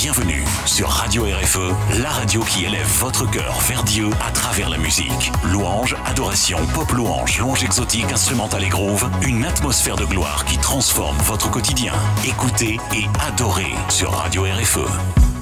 bienvenue sur Radio RFE, la radio qui élève votre cœur vers Dieu à travers la musique. Louange, adoration, pop louange, louange exotique, instrumentale et groove, une atmosphère de gloire qui transforme votre quotidien. Écoutez et adorez sur Radio RFE.